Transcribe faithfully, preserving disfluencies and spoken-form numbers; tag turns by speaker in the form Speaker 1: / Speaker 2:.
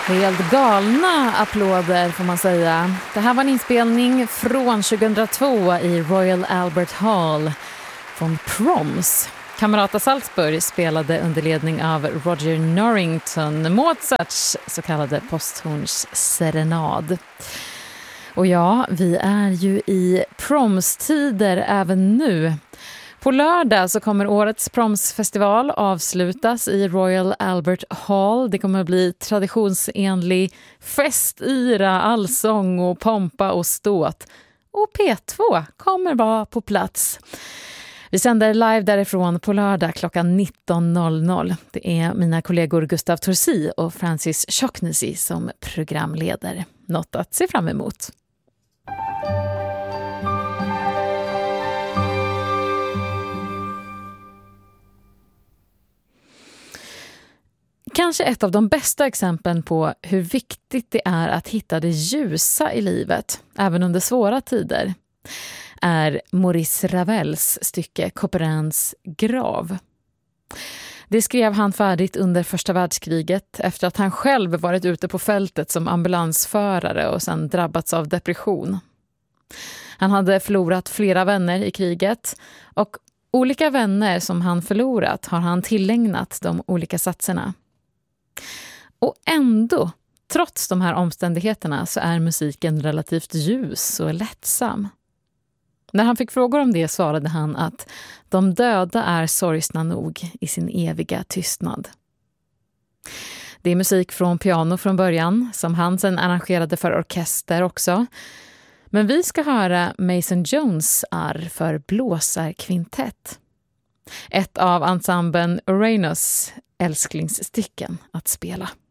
Speaker 1: Helt galna applåder får man säga. Det här var en inspelning från tjugohundratvå i Royal Albert Hall från Proms. Camerata Salzburg spelade under ledning av Roger Norrington Mozarts så kallade posthornsserenad. Och ja, vi är ju i Proms-tider även nu. På lördag så kommer årets Proms-festival avslutas i Royal Albert Hall. Det kommer att bli traditionsenlig festyra, allsång och pompa och ståt. Och P två kommer vara på plats. Vi sänder live därifrån på lördag klockan nitton noll noll. Det är mina kollegor Gustav Torsi och Francis Chocknessy som programleder. Något att se fram emot. Kanske ett av de bästa exemplen på hur viktigt det är att hitta det ljusa i livet, även under svåra tider, är Maurice Ravels stycke Couperins grav. Det skrev han färdigt under första världskriget efter att han själv varit ute på fältet som ambulansförare och sedan drabbats av depression. Han hade förlorat flera vänner i kriget och olika vänner som han förlorat har han tillägnat de olika satserna. Och ändå, trots de här omständigheterna, så är musiken relativt ljus och lättsam. När han fick frågor om det svarade han att de döda är sorgsna nog i sin eviga tystnad. Det är musik från piano från början, som han sen arrangerade för orkester också. Men vi ska höra Mason Jones arr för blåsarkvintett. Ett av ensemblen Uranus älsklingsstycken att spela.